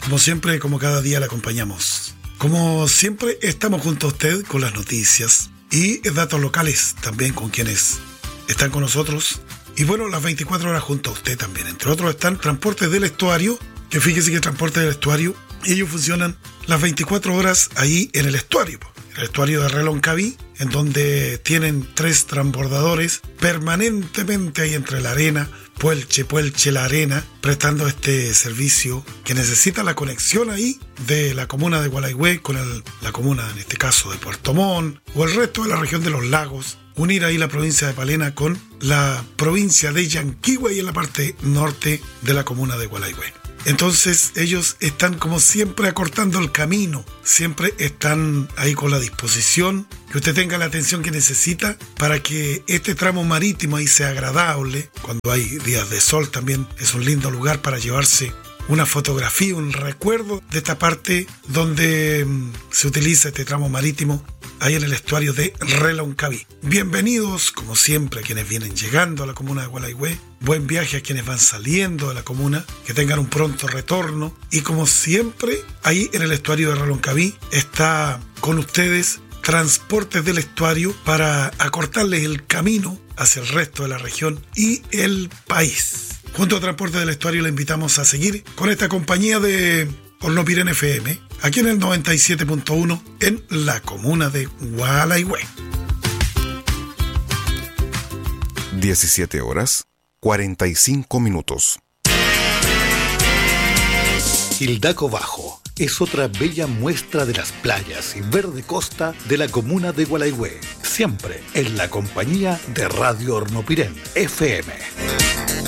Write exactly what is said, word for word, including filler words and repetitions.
Como siempre, como cada día, le acompañamos. Como siempre, estamos junto a usted con las noticias y datos locales, también con quienes están con nosotros. Y bueno, las veinticuatro horas junto a usted también. Entre otros están Transportes del Estuario, que fíjese que Transportes del Estuario, ellos funcionan las veinticuatro horas ahí en el estuario, el estuario de Reloncaví, en donde tienen tres transbordadores permanentemente ahí entre la arena, Puelche, Puelche, la arena, prestando este servicio que necesita la conexión ahí de la comuna de Gualeguay con el, la comuna, en este caso, de Puerto Montt o el resto de la región de los lagos, unir ahí la provincia de Palena con la provincia de Yanquihue y en la parte norte de la comuna de Gualeguay. Entonces ellos están como siempre acortando el camino, siempre están ahí con la disposición, que usted tenga la atención que necesita para que este tramo marítimo ahí sea agradable. Cuando hay días de sol también es un lindo lugar para llevarse una fotografía, un recuerdo de esta parte donde mmm, se utiliza este tramo marítimo ahí en el estuario de Reloncaví. Bienvenidos, como siempre, a quienes vienen llegando a la comuna de Gualeguay. Buen viaje a quienes van saliendo de la comuna, que tengan un pronto retorno. Y como siempre, ahí en el estuario de Reloncaví está con ustedes Transportes del Estuario para acortarles el camino hacia el resto de la región y el país. Junto a Transportes del Estuario le invitamos a seguir con esta compañía de Hornopiren F M, aquí en el noventa y siete punto uno en la comuna de Gualeguay. diecisiete horas, cuarenta y cinco minutos. Hildaco Bajo es otra bella muestra de las playas y verde costa de la comuna de Gualeguay, siempre en la compañía de Radio Hornopiren F M.